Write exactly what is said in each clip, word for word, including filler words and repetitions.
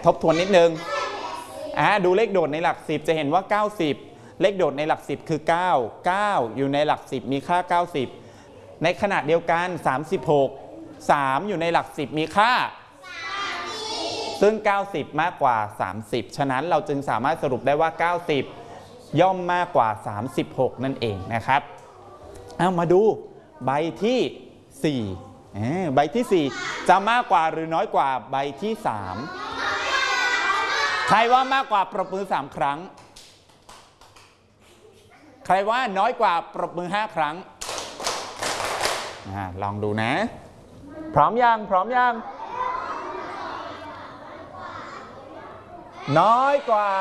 ทบทวนนิดนึงอ่าดูเลขโดดในหลักสิบจะเห็นว่าเก้าสิบเลขโดดในหลักสิบคือเก้า เก้าอยู่ในหลักสิบมีค่าเก้าสิบในขณะเดียวกันสามสิบหก สามอยู่ในหลักสิบมีค่าซึ่งเก้าสิบมากกว่าสามสิบฉะนั้นเราจึงสามารถสรุปได้ว่าเก้าสิบย่อมมากกว่าสามสิบหกนั่นเองนะครับเอามาดูใบที่สี่ใบที่สี่จะมากกว่าหรือน้อยกว่าใบที่สามใครว่ามากกว่าปรบมือสามครั้งใครว่าน้อยกว่าปรบมือห้าครั้งลองดูนะพร้อมยังพร้อมยังน้อยกว่า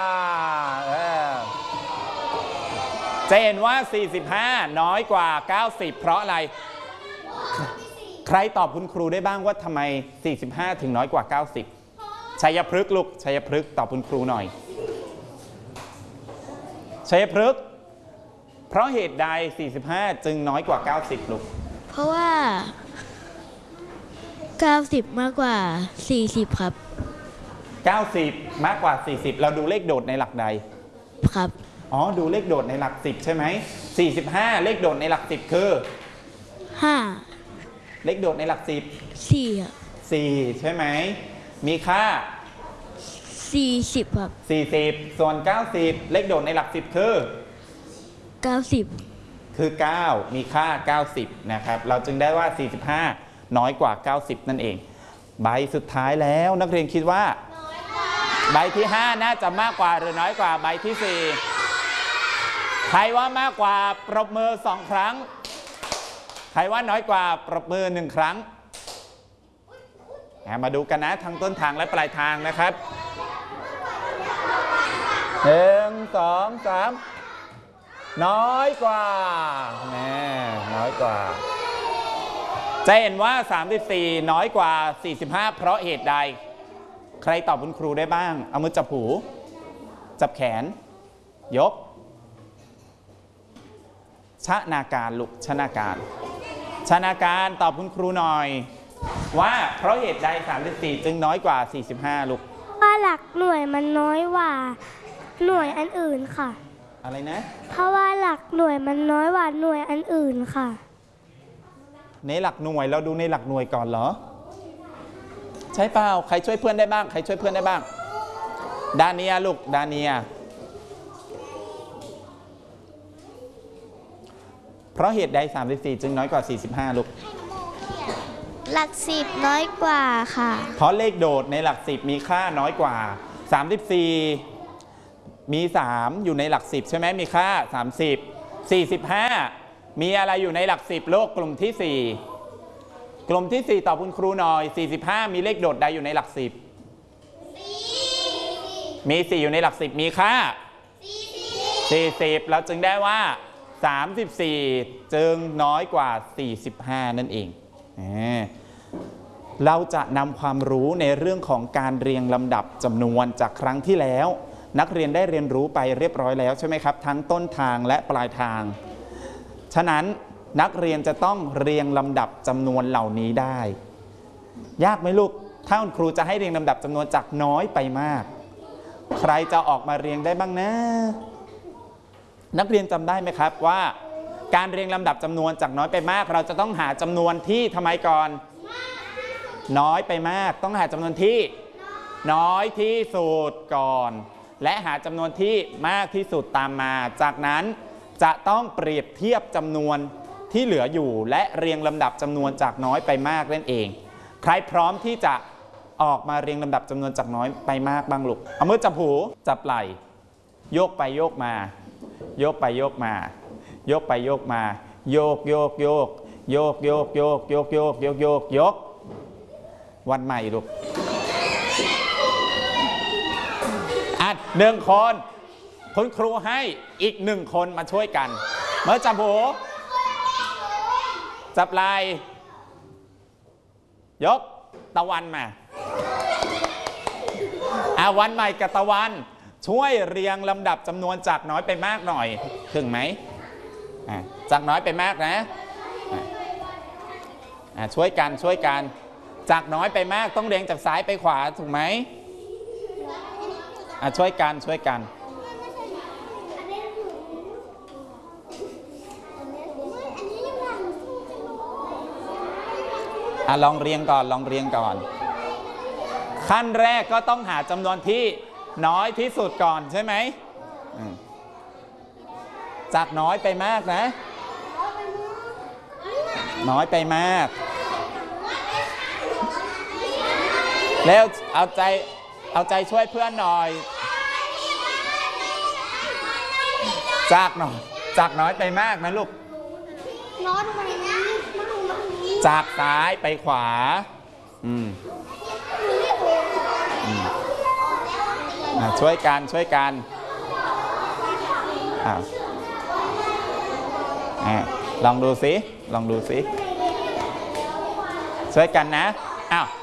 จะเห็นว่าสี่สิบห้าน้อยกว่าเก้าสิบเพราะอะไรใครตอบคุณครูได้บ้างว่าทำไมสี่สิบห้าถึงน้อยกว่าเก้าสิบชัยพฤกษ์ลูกชัยพฤกษ์ตอบคุณครูหน่อยชัยพฤกษ์เพราะเหตุใดสี่สิบห้าจึงน้อยกว่าเก้าสิบลูกเพราะว่าเก้าสิบมากกว่าสี่สิบครับเก้าสิบมากกว่าสี่สิบเราดูเลขโดดในหลักใดครับอ๋อดูเลขโดดในหลักสิบใช่ไหมสี่สิบห้าเลขโดดในหลักสิบคือห้าเลขโดดในหลักสิบสี่สี่ใช่ไหมมีค่าสี่สิบครับสี่สิบส่วนเก้าสิบเลขโดดในหลักสิบคือเก้าสิบคือเก้ามีค่าเก้าสิบนะครับเราจึงได้ว่าสี่สิบห้าน้อยกว่าเก้าสิบนั่นเองใบสุดท้ายแล้วนักเรียนคิดว่าใบที่ห้าน่าจะมากกว่าหรือน้อยกว่าใบที่สี่ใครว่ามากกว่าปรบมือสองครั้งใครว่าน้อยกว่าปรบมือหนึ่งครั้งมาดูกันนะทั้งต้นทางและปลายทางนะครับหนึ่งสองสามน้อยกว่าแน่น้อยกว่าจะเห็นว่าสามสิบสี่น้อยกว่าสี่สิบห้าเพราะเหตุใดใครตอบคุณครูได้บ้างเอามือจับหูจับแขนยกชนาการลูกชนาการชนาการตอบคุณครูหน่อยว่าเพราะเหตุใดสามสิบสี่จึงน้อยกว่าสี่สิบห้าลูกว่าหลักหน่วยมันน้อยกว่าหน่วยอันอื่นค่ะอะไรนะเพราะว่าหลักหน่วยมันน้อยกว่าหน่วยอันอื่นค่ะในหลักหน่วยเราดูในหลักหน่วยก่อนเหรอใช่เปล่าใครช่วยเพื่อนได้บ้างใครช่วยเพื่อนได้บ้างดาเนียลูกดาเนียเพราะเหตุใดสามสิบสี่จึงน้อยกว่าสี่สิบห้าลูกหลักสิบน้อยกว่าค่ะเพราะเลขโดดในหลักสิบมีค่าน้อยกว่าสามสิบสี่มีสามอยู่ในหลักสิบใช่ไหมมีค่าสามสิบ สี่สิบห้ามีอะไรอยู่ในหลักสิบโลกกลุ่มที่สี่กลุ่มที่สี่ตอบคุณครูหน่อยสี่สิบห้ามีเลขโดดใดอยู่ในหลักสิบมีสี่อยู่ในหลักสิบมีค่าสี่สิบเราจึงได้ว่าสามสิบสี่จึงน้อยกว่าสี่สิบห้านั่นเองเราจะนำความรู้ในเรื่องของการเรียงลำดับจำนวนจากครั้งที่แล้วนักเรียนได้เรียนรู้ไปเรียบร้อยแล้วใช่ไหมครับทั้งต้นทางและปลายทางฉะนั้นนักเรียนจะต้องเรียงลำดับจำนวนเหล่านี้ได้ยากไหมลูกถ้าคุณครูจะให้เรียงลำดับจำนวนจากน้อยไปมากใครจะออกมาเรียงได้บ้างนะนักเรียนจำได้ไหมครับว่าการเรียงลำดับจำนวนจากน้อยไปมากเราจะต้องหาจำนวนที่ทำไมก่อนน้อยไปมากต้องหาจำนวนที่น้อยที่สุดก่อนและหาจำนวนที่มากที่สุดตามมาจากนั้นจะต้องเปรียบเทียบจำนวนที่เหลืออยู่และเรียงลำดับจำนวนจากน้อยไปมากนั่นเองใครพร้อมที่จะออกมาเรียงลำดับจำนวนจากน้อยไปมากบ้างลูกเอามือจับหูจับไหล่โยกไปโยกมาโยกไปโยกมาโยกไปโยกมาโยกโยกโยกโยกโยกโยกโยกโยกโยกโยกโยกวันใหม่ลูกอ่ะหนึ่งคนคุณครูให้อีกหนึ่งคนมาช่วยกันเมื่อจับหูจับไหล่ยกตะวันมาอ่ะวันใหม่กับตะวันช่วยเรียงลำดับจำนวนจากน้อยไปมากหน่อยถึงไหมจากน้อยไปมากนะช่วยกันช่วยกันจากน้อยไปมากต้องเรียงจากซ้ายไปขวาถูกไหมอ่ะช่วยกันช่วยกันอ่ะลองเรียงก่อนลองเรียงก่อน ขั้นแรกก็ต้องหาจำนวนที่น้อยที่สุดก่อนใช่ไหมอืมจากน้อยไปมากนะ น้อยไปมากแล้วเอาใจเอาใจช่วยเพื่อนหน่อย จากหน่อยจากน้อยไปมากนะลูกน้อยตรงนี้จากซ้ายไปขวาอืมอืมอ่ะช่วยกันช่วยกันอ่ะอ่ะลองดูสิลองดูสิช่วยกันนะอ้าว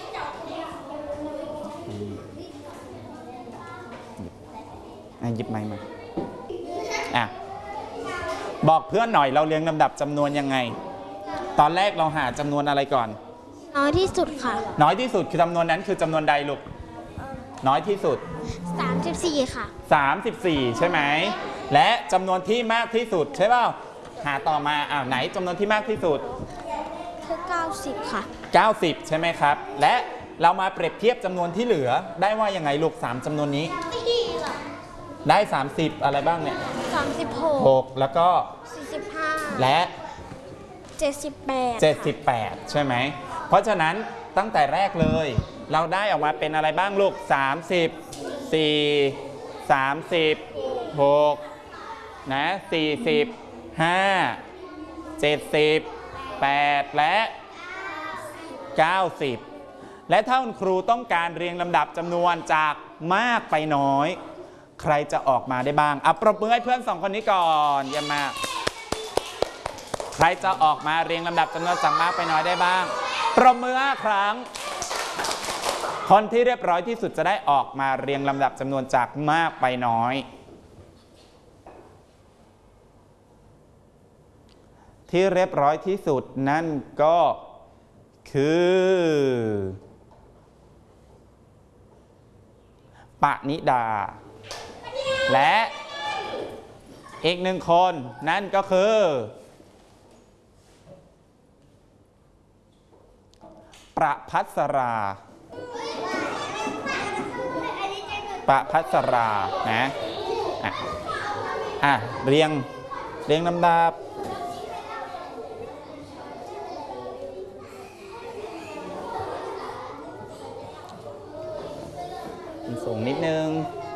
หยิบไม้มาอ่ะบอกเพื่อนหน่อยเราเรียงลำดับจำนวนยังไงตอนแรกเราหาจำนวนอะไรก่อนน้อยที่สุดค่ะน้อยที่สุดคือจำนวนนั้นคือจำนวนใดลูกน้อยที่สุดสามสิบสี่ค่ะสามสิบสี่ใช่ไหมและจำนวนที่มากที่สุดใช่เปล่าหาต่อมาอ้าวไหนจำนวนที่มากที่สุดคือเก้าสิบค่ะเก้าสิบใช่ไหมครับและเรามาเปรียบเทียบจำนวนที่เหลือได้ว่ายังไงลูกสามจำนวนนี้ได้สามสิบอะไรบ้างเนี่ยสามสิบหกหกแล้วก็สี่สิบห้าและเจ็ดสิบแปดเจ็ดสิบแปดใช่ไหมเพราะฉะนั้นตั้งแต่แรกเลยเราได้ออกมาเป็นอะไรบ้างลูกสามสิบ สี่ สามสิบ หกนะสี่สิบ ห้า เจ็ดสิบ แปดและเก้าสิบและถ้าคุณครูต้องการเรียงลำดับจำนวนจากมากไปน้อยใครจะออกมาได้บ้างอ่ะปรบมือให้เพื่อนสองคนนี้ก่อนเยี่ยมมากใครจะออกมาเรียงลำดับจำนวนจากมากไปน้อยได้บ้างปรบมือห้าครั้งคนที่เรียบร้อยที่สุดจะได้ออกมาเรียงลำดับจำนวนจากมากไปน้อยที่เรียบร้อยที่สุดนั่นก็คือปณิดาและอีกหนึ่งคนนั่นก็คือประภัสราประภัสรานะอ่ะอ่ะเรียงเรียงลำดับสูงนิดนึง